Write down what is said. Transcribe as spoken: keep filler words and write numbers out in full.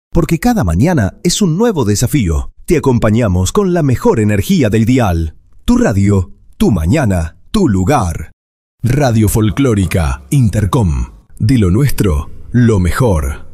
Porque cada mañana es un nuevo desafío. Te acompañamos con la mejor energía del dial. Tu radio, tu mañana, tu lugar. Radio Folclórica Intercom. De lo nuestro, lo mejor.